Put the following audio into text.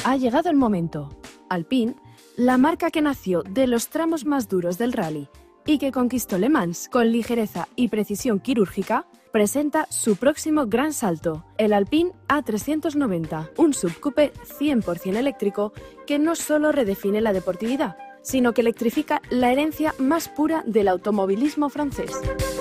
Ha llegado el momento. Alpine, la marca que nació de los tramos más duros del rally y que conquistó Le Mans con ligereza y precisión quirúrgica, presenta su próximo gran salto, el Alpine A390, un subcoupe 100% eléctrico que no solo redefine la deportividad, sino que electrifica la herencia más pura del automovilismo francés.